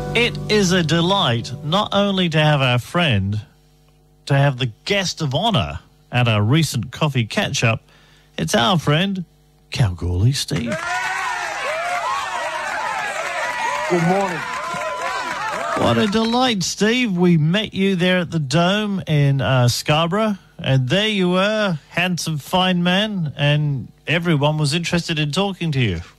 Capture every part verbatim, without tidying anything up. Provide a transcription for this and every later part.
It is a delight not only to have our friend, to have the guest of honour at our recent coffee catch-up. It's our friend, Kalgoorlie Steve. Good morning. What a delight, Steve. We met you there at the Dome in uh, Scarborough, and there you were, handsome, fine man, and everyone was interested in talking to you.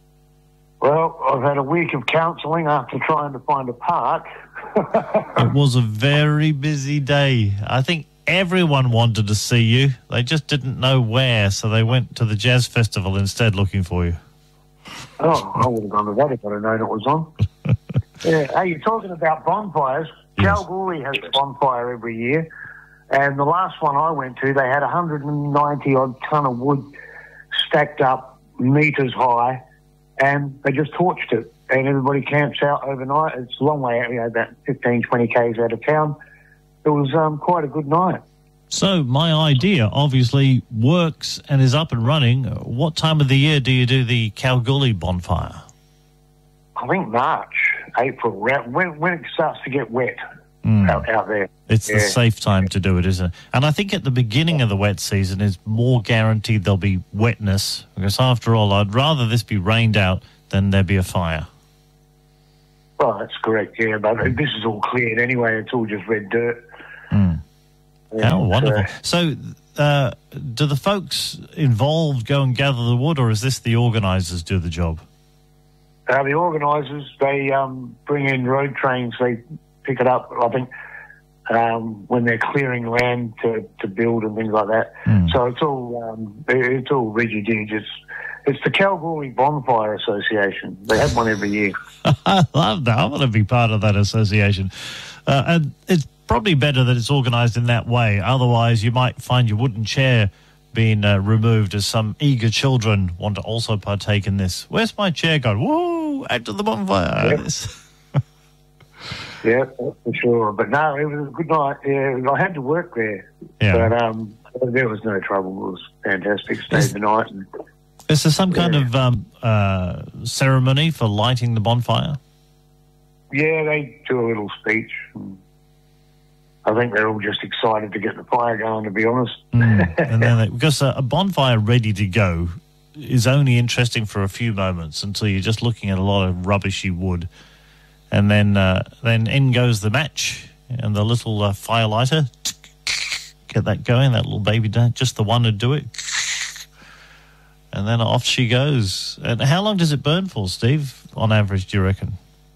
Well, I've had a week of counselling after trying to find a park. It was a very busy day. I think everyone wanted to see you. They just didn't know where, so they went to the Jazz Festival instead looking for you. Oh, I would have gone to that if I'd have known it was on. Yeah. Hey, you're talking about bonfires. Yes. Kalgoorlie has a bonfire every year, and the last one I went to, they had one hundred ninety odd tonne of wood stacked up metres high, and they just torched it, and everybody camps out overnight. It's a long way out, you know, about fifteen, twenty kays out of town. It was um, quite a good night. So my idea obviously works and is up and running. What time of the year do you do the Kalgoorlie bonfire? I think March, April, when, when it starts to get wet Mm. out, out there. It's Yeah. the safe time to do it, isn't it? And I think at the beginning of the wet season is more guaranteed there'll be wetness, because after all, I'd rather this be rained out than there be a fire. Well, that's correct, yeah, but this is all cleared anyway. It's all just red dirt. Mm. Yeah, How wonderful. so- So uh, do the folks involved go and gather the wood, or is this the organisers do the job? Uh, the organisers, they um, bring in road trains. They pick it up, I think, um, when they're clearing land to, to build and things like that. Mm. So it's all um, it's all rigid. It's, it's the Kalgoorlie Bonfire Association. They have one every year. I love that. I want to be part of that association. Uh, and it's probably better that it's organised in that way. Otherwise, you might find your wooden chair being uh, removed as some eager children want to also partake in this. Where's my chair gone? Whoa, out to the bonfire. Yep. Yeah, that's for sure. But no, it was a good night. Yeah, I had to work there. Yeah. But um, there was no trouble. It was fantastic. Stayed Is- the night. And, Is there some kind Yeah. of um, uh, ceremony for lighting the bonfire? yeah, they do a little speech. And I think they're all just excited to get the fire going, to be honest. Mm. And then they, because a, a bonfire ready to go is only interesting for a few moments until you're just looking at a lot of rubbishy wood, and then uh, then in goes the match and the little uh, fire lighter. Get that going, that little baby, just the one to do it, and then off she goes. And how long does it burn for, Steve? On average, do you reckon?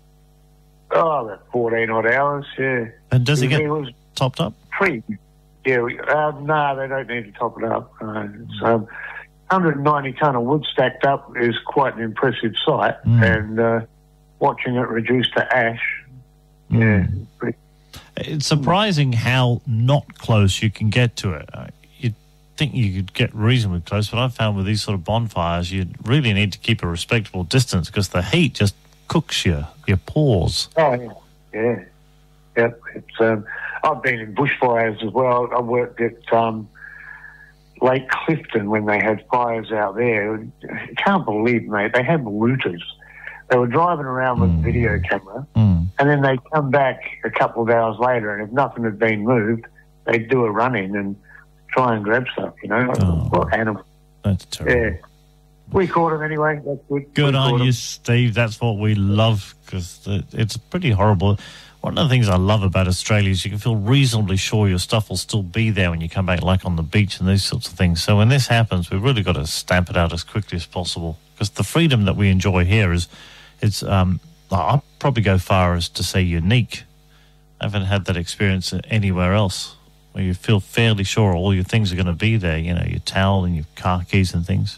Oh, about fourteen odd hours, yeah. And does it get It was topped up? pretty. Yeah, we, uh, no, they don't need to top it up. Uh, it's, um, one hundred ninety tonne of wood stacked up is quite an impressive sight, Mm. and uh, watching it reduce to ash, yeah, Mm. pretty. It's surprising how not close you can get to it. Uh, You'd think you could get reasonably close, but I've found with these sort of bonfires, you really need to keep a respectable distance because the heat just cooks you, your pores. Oh, yeah, yeah. Yep, it's, um, I've been in bushfires as well. I worked at um, Lake Clifton when they had fires out there. I can't believe, mate, they had routers. They were driving around with a video camera, Mm. and then they'd come back a couple of hours later, and if nothing had been moved, they'd do a run-in and try and grab stuff, you know. Oh. What animal? That's terrible. Yeah. We caught them anyway. That's good. Good We on caught you, 'em. Steve. That's what we love because it's pretty horrible. One of the things I love about Australia is you can feel reasonably sure your stuff will still be there when you come back, like on the beach and these sorts of things. So when this happens, we've really got to stamp it out as quickly as possible because the freedom that we enjoy here is, it's, um, I'd probably go far as to say unique. I haven't had that experience anywhere else where you feel fairly sure all your things are going to be there, you know, your towel and your car keys and things.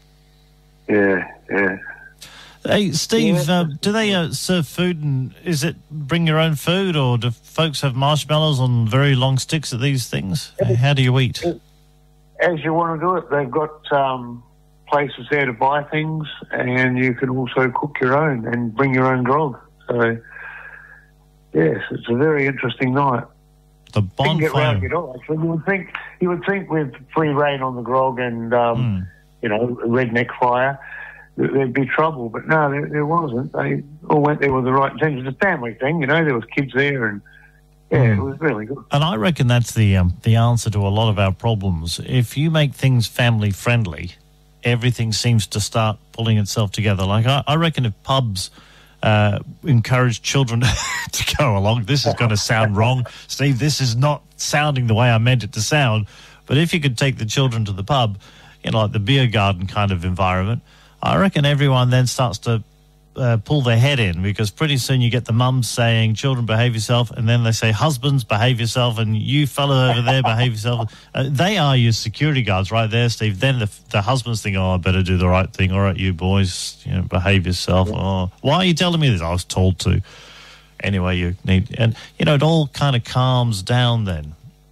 Yeah, yeah. Hey, Steve, Yeah. uh, do they uh, serve food, and is it bring your own food, or do folks have marshmallows on very long sticks at these things? How do you eat? As you want to do it, they've got um, places there to buy things, and you can also cook your own and bring your own grog. So, yes, it's a very interesting night. The You can get round bonfire. it all. Actually, you would think you would think with free reign on the grog and um, Mm. you know redneck fire that there'd be trouble. But no, there, there wasn't. They all went there with the right intentions. It's a family thing, you know. There was kids there, and yeah, mm. it was really good. And I reckon that's the um, the answer to a lot of our problems. If you make things family friendly, everything seems to start pulling itself together. Like I, I reckon if pubs uh, encourage children to go along, this is going to sound wrong, Steve. This is not sounding the way I meant it to sound. But if you could take the children to the pub, you know, like the beer garden kind of environment, I reckon everyone then starts to uh, pull their head in, because pretty soon you get the mums saying, children, behave yourself, and then they say, husbands, behave yourself, and you fella over there, behave yourself. Uh, they are your security guards right there, Steve. Then the, the husbands think, oh, I better do the right thing. All right, you boys, you know, behave yourself. Oh, why are you telling me this? I was told to. Anyway, you need, and, you know, it all kind of calms down then.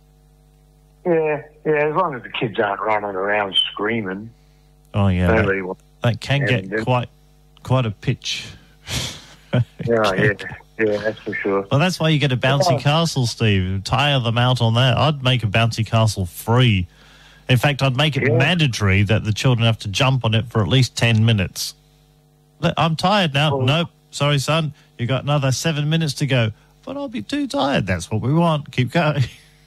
Yeah, yeah, as long as the kids aren't running around screaming. Oh, yeah. That, that can get and, quite quite a pitch. Yeah, yeah, yeah, that's for sure. Well, that's why you get a bouncy castle, Steve. Tire them out on that. I'd make a bouncy castle free. In fact, I'd make it yeah. mandatory that the children have to jump on it for at least ten minutes. I'm tired now. Well, nope, sorry, son. You got another seven minutes to go. But I'll be too tired. That's what we want. Keep going.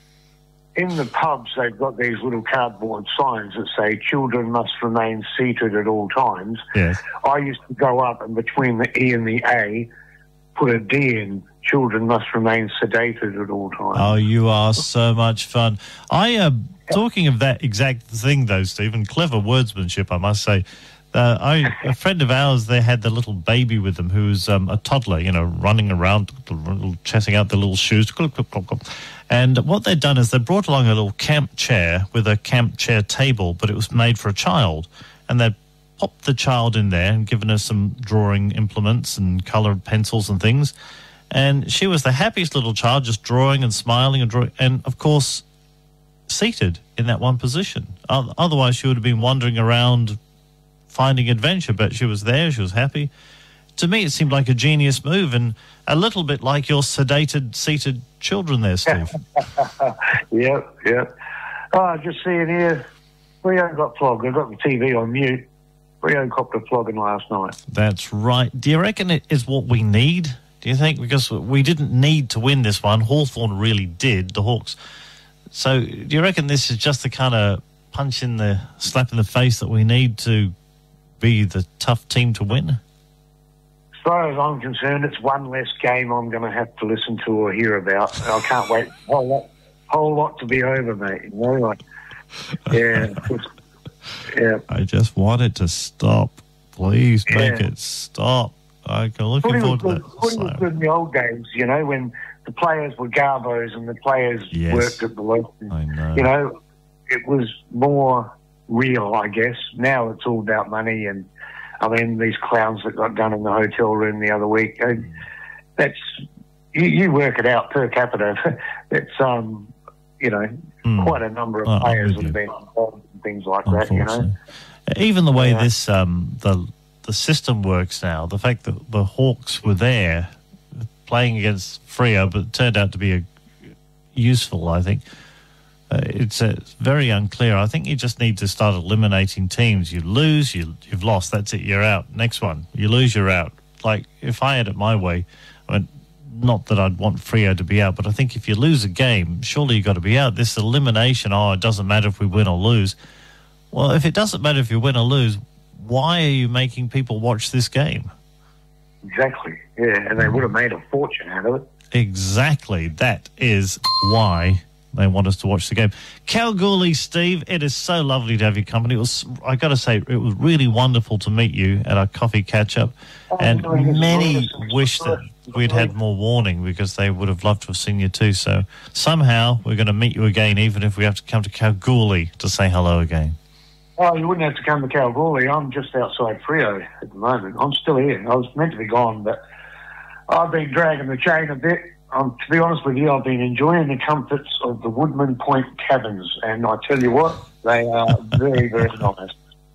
In the pubs, they've got these little cardboard signs that say children must remain seated at all times. Yes. I used to go up and between the E and the A, put a D in, children must remain sedated at all times. Oh, you are so much fun. I am uh, talking of that exact thing, though, Stephen. Clever wordsmanship, I must say. Uh, I, a friend of ours, they had the little baby with them who was um, a toddler, you know, running around, chasing out the little shoes. And what they'd done is they brought along a little camp chair with a camp chair table, but it was made for a child. And they'd popped the child in there and given her some drawing implements and coloured pencils and things. And she was the happiest little child, just drawing and smiling and drawing. And, of course, seated in that one position. Otherwise, she would have been wandering around finding adventure, but she was there, she was happy. To me, it seemed like a genius move, and a little bit like your sedated, seated children there, Steve. Yep, yep. Oh, just seeing here, Rio got flogged. I got the T V on mute. Rio copped a flogging last night. That's right. Do you reckon it is what we need? Do you think? Because we didn't need to win this one. Hawthorn really did, the Hawks. So do you reckon this is just the kind of punch in the, slap in the face that we need to be the tough team to win? As far as I'm concerned, it's one less game I'm going to have to listen to or hear about. I can't wait a whole lot, whole lot to be over, mate. You know, like, yeah, yeah. I just want it to stop. Please make yeah. it stop. I'm looking Footy forward was to good, that. Footy was good in the old games, you know, when the players were garbos and the players yes. worked at the local. I know. You know, it was more real, I guess. Now it's all about money, and I mean these clowns that got done in the hotel room the other week. That's you, you work it out per capita. That's um, you know, mm. quite a number of oh, players that have been involved in things like that. You know, even the way yeah. this um the the system works now, the fact that the Hawks were there playing against Freo, but it turned out to be a useful, I think. Uh, it's uh, very unclear. I think you just need to start eliminating teams. You lose, you, you've lost, that's it, you're out. Next one, you lose, you're out. Like, if I had it my way, I mean, not that I'd want Freo to be out, but I think if you lose a game, surely you've got to be out. This elimination, oh, it doesn't matter if we win or lose. Well, if it doesn't matter if you win or lose, why are you making people watch this game? Exactly, yeah, and they would have made a fortune out of it. Exactly, that is why they want us to watch the game. Kalgoorlie, Steve, it is so lovely to have your company. It was, I got to say, it was really wonderful to meet you at our coffee catch-up. Oh, and many wish that we'd had more warning, because they would have loved to have seen you too. So somehow we're going to meet you again, even if we have to come to Kalgoorlie to say hello again. Oh, you wouldn't have to come to Kalgoorlie. I'm just outside Freo at the moment. I'm still here. I was meant to be gone, but I've been dragging the chain a bit. Um, to be honest with you, I've been enjoying the comforts of the Woodman Point cabins, and I tell you what, they are very, very nice.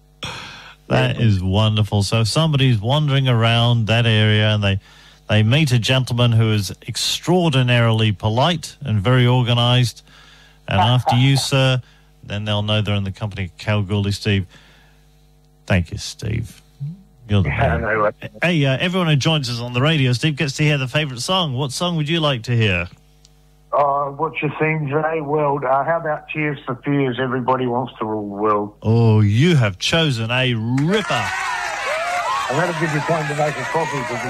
That is wonderful. So if somebody's wandering around that area and they, they meet a gentleman who is extraordinarily polite and very organised, and after you, sir, then they'll know they're in the company of Kalgoorlie, Steve. Thank you, Steve. You're the Yeah, man. no way. Hey, uh, everyone who joins us on the radio, Steve, gets to hear the favourite song. What song would you like to hear? Oh, what's your theme today? World. Uh, how about Tears for Fears? Everybody wants to rule the world. Oh, you have chosen a ripper. And that'll give you time to make a coffee because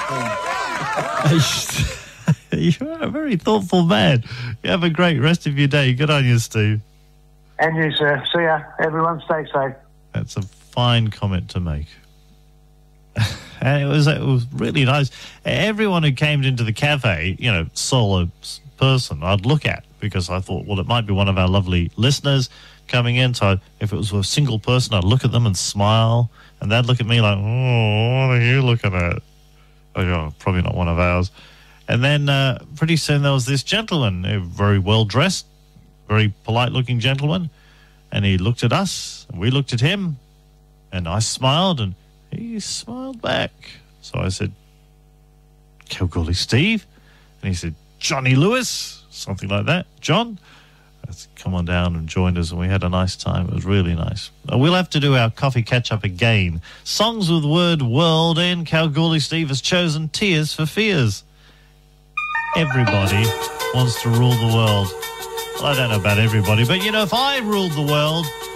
it's a long thing. You're a very thoughtful man. You have a great rest of your day. Good on you, Steve. And you, sir. See ya. Everyone stay safe. That's a fine comment to make. And it was it was really nice. Everyone who came into the cafe, you know, solo person, I'd look at because I thought, well, it might be one of our lovely listeners coming in. So if it was a single person, I'd look at them and smile, and they'd look at me like, oh, what are you looking at? Oh, yeah, probably not one of ours. And then uh, pretty soon there was this gentleman, a very well dressed, very polite looking gentleman, and he looked at us, and we looked at him, and I smiled, and he smiled back. So I said, Kalgoorlie Steve? And he said, Johnny Lewis, something like that. John? Let's come on down and joined us, and we had a nice time. It was really nice. Uh, we'll have to do our coffee catch-up again. Songs with the word world, and Kalgoorlie Steve has chosen Tears for Fears. Everybody wants to rule the world. Well, I don't know about everybody, but, you know, if I ruled the world,